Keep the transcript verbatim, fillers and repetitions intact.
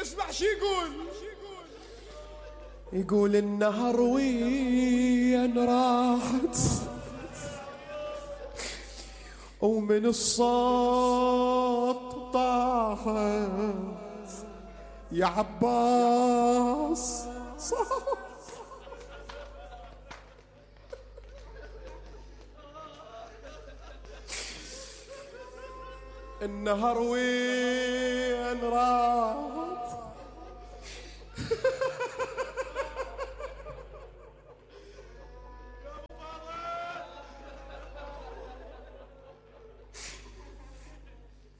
اسمع شي يقول. يقول النهر وين راحت ومن الصوت طاحت يا عباس صوت. النهر وين راحت